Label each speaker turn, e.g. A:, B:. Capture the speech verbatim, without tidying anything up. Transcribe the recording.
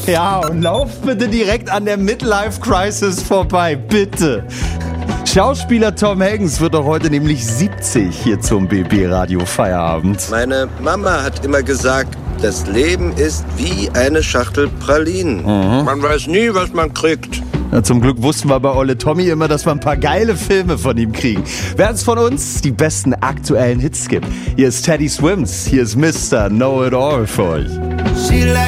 A: Ja, und lauft bitte direkt an der Midlife-Crisis vorbei, bitte. Schauspieler Tom Hanks wird doch heute nämlich siebzig hier zum B B-Radio Feierabend.
B: Meine Mama hat immer gesagt, das Leben ist wie eine Schachtel Pralinen. Mhm. Man weiß nie, was man kriegt.
A: Ja, zum Glück wussten wir bei Olle Tommy immer, dass wir ein paar geile Filme von ihm kriegen. Wer es von uns die besten aktuellen Hits gibt. Hier ist Teddy Swims, hier ist Mister Know It All für euch.